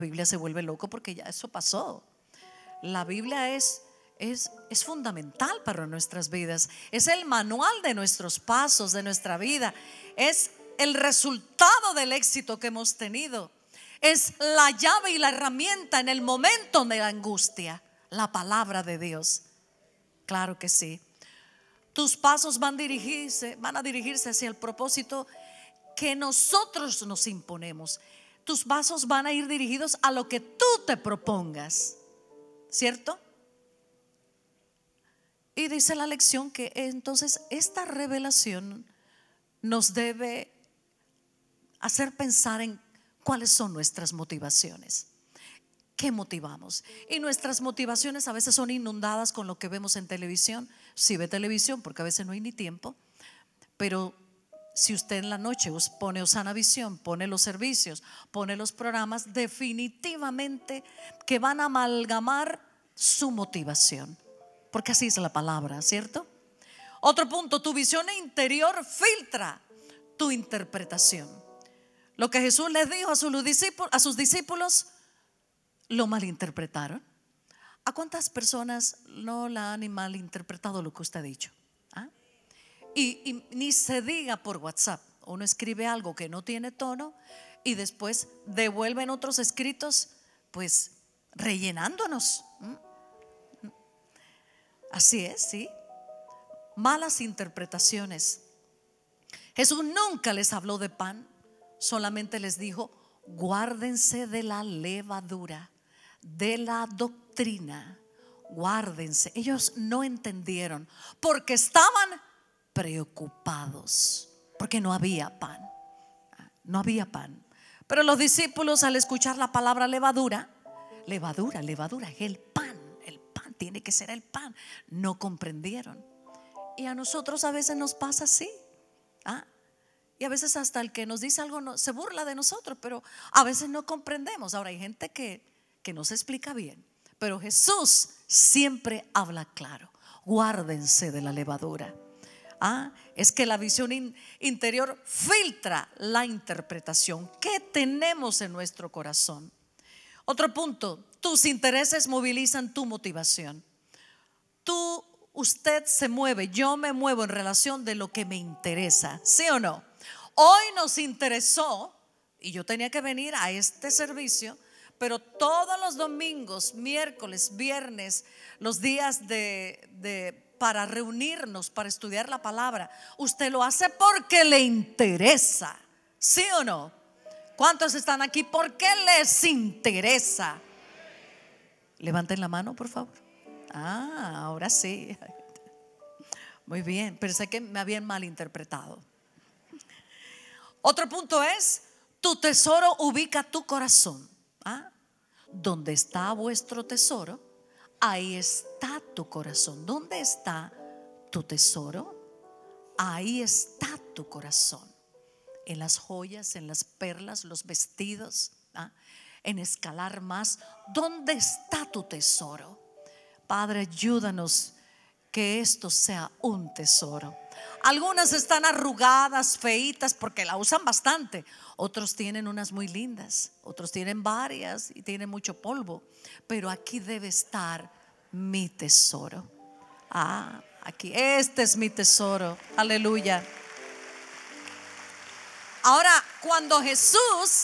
Biblia se vuelve loco porque ya eso pasó. La Biblia es fundamental para nuestras vidas. Es el manual de nuestros pasos, de nuestra vida. Es el resultado del éxito que hemos tenido. Es la llave y la herramienta en el momento de la angustia. La palabra de Dios. Claro que sí. Tus pasos van a dirigirse hacia el propósito que nosotros nos imponemos. Tus pasos van a ir dirigidos a lo que tú te propongas, ¿cierto? Y dice la lección que entonces esta revelación nos debe hacer pensar en cuáles son nuestras motivaciones. ¿Qué motivamos? Y nuestras motivaciones a veces son inundadas con lo que vemos en televisión. Si ve televisión, porque a veces no hay ni tiempo. Pero si usted en la noche pone Osana Visión, pone los servicios, pone los programas, definitivamente que van a amalgamar su motivación. Porque así es la palabra, ¿cierto? Otro punto, tu visión interior filtra tu interpretación. Lo que Jesús les dijo a sus discípulos, lo malinterpretaron. ¿A cuántas personas no la han malinterpretado lo que usted ha dicho? ¿Ah? Y ni se diga por WhatsApp. Uno escribe algo que no tiene tono y después devuelven otros escritos, pues rellenándonos. Así es, ¿sí? Malas interpretaciones. Jesús nunca les habló de pan, solamente les dijo: guárdense de la levadura, de la doctrina, guárdense. Ellos no entendieron porque estaban preocupados, porque no había pan. No había pan. Pero los discípulos, al escuchar la palabra levadura, es el pan tiene que ser el pan, no comprendieron. Y a nosotros a veces nos pasa así. Y a veces hasta el que nos dice algo se burla de nosotros, pero a veces no comprendemos. Ahora hay gente que no se explica bien, pero Jesús siempre habla claro: guárdense de la levadura. Es que la visión interior filtra la interpretación que tenemos en nuestro corazón. Otro punto, tus intereses movilizan tu motivación. Usted se mueve, yo me muevo en relación de lo que me interesa, ¿sí o no? Hoy nos interesó, y yo tenía que venir a este servicio, pero todos los domingos, miércoles, viernes, los días para reunirnos, para estudiar la palabra, usted lo hace porque le interesa, ¿sí o no? ¿Cuántos están aquí porque les interesa? Levanten la mano, por favor. Ahora sí. Muy bien, pensé que me habían malinterpretado. Otro punto es: tu tesoro ubica tu corazón. Donde está vuestro tesoro, ahí está tu corazón. ¿Dónde está tu tesoro? Ahí está tu corazón. En las joyas, en las perlas, los vestidos, en escalar más. ¿Dónde está tu tesoro? Padre, ayúdanos que esto sea un tesoro. Algunas están arrugadas, feitas, porque la usan bastante. Otros tienen unas muy lindas, otros tienen varias y tienen mucho polvo. Pero aquí debe estar mi tesoro. Aquí, este es mi tesoro. Aleluya. Ahora, cuando Jesús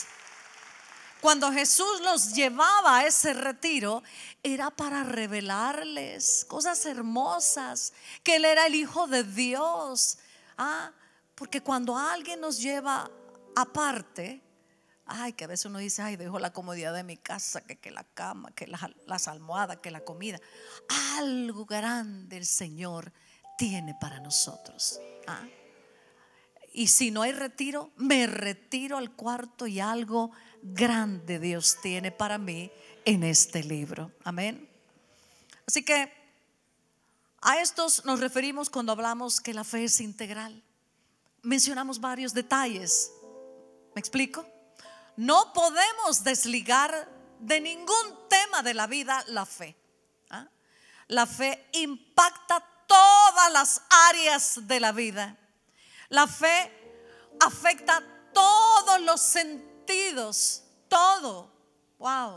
los llevaba a ese retiro, era para revelarles cosas hermosas, que Él era el Hijo de Dios. Porque cuando alguien nos lleva aparte, que a veces uno dice: dejo la comodidad de mi casa, que la cama, que las almohadas, que la comida. Algo grande el Señor tiene para nosotros. Y si no hay retiro, me retiro al cuarto y algo grande Dios tiene para mí en este libro. Amén. Así que a estos nos referimos cuando hablamos que la fe es integral. Mencionamos varios detalles. ¿Me explico? No podemos desligar de ningún tema de la vida la fe. La fe impacta todas las áreas de la vida. La fe afecta todos los sentidos, todo. Wow.